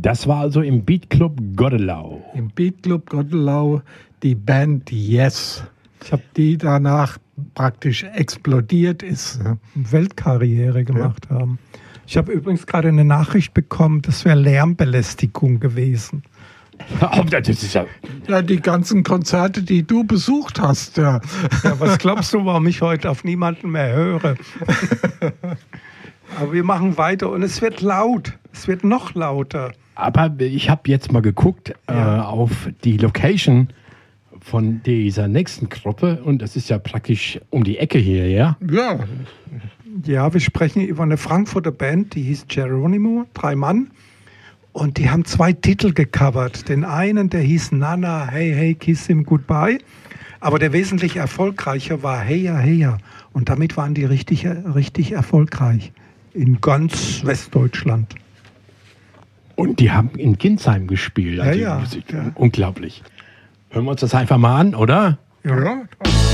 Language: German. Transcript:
Das war also im Beatclub Godelau. Im Beatclub Godelau die Band Yes. Ich habe die danach praktisch explodiert ist. Weltkarriere gemacht haben. Ich habe übrigens gerade eine Nachricht bekommen, das wäre Lärmbelästigung gewesen. Das ist ja Ja, die ganzen Konzerte, die du besucht hast. Ja. Ja, was glaubst du, warum ich heute auf niemanden mehr höre? Aber wir machen weiter und es wird laut. Es wird noch lauter. Aber ich habe jetzt mal geguckt auf die Location von dieser nächsten Gruppe und das ist ja praktisch um die Ecke hier, ja? Ja. Ja, wir sprechen über eine Frankfurter Band, die hieß Geronimo, 3 Mann. Und die haben 2 Titel gecovert. Den einen, der hieß Nana, Hey, Hey, Kiss Him Goodbye. Aber der wesentlich erfolgreicher war Heya, Heya. Und damit waren die richtig erfolgreich. In ganz Westdeutschland. Und die haben in Ginsheim gespielt. Also Ja. Unglaublich. Hören wir uns das einfach mal an, oder? Ja.